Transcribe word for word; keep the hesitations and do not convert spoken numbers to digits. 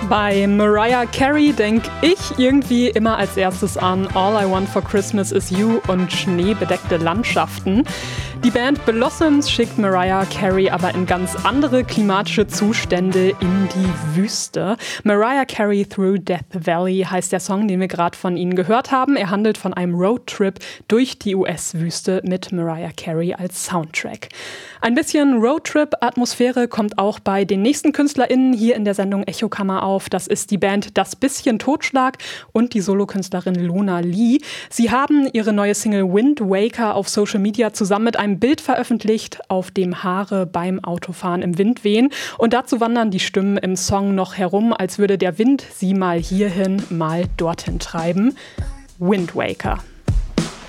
Bei Mariah Carey denke ich irgendwie immer als erstes an All I Want for Christmas is You und schneebedeckte Landschaften. Die Band Blossoms schickt Mariah Carey aber in ganz andere klimatische Zustände in die Wüste. Mariah Carey Through Death Valley heißt der Song, den wir gerade von ihnen gehört haben. Er handelt von einem Roadtrip durch die U S-Wüste mit Mariah Carey als Soundtrack. Ein bisschen Roadtrip-Atmosphäre kommt auch bei den nächsten KünstlerInnen hier in der Sendung Echokammer auf. Das ist die Band Das Bisschen Totschlag und die Solokünstlerin Lona Lee. Sie haben ihre neue Single Wind Waker auf Social Media zusammen mit einem Bild veröffentlicht, auf dem Haare beim Autofahren im Wind wehen. Und dazu wandern die Stimmen im Song noch herum, als würde der Wind sie mal hierhin, mal dorthin treiben. Wind Waker.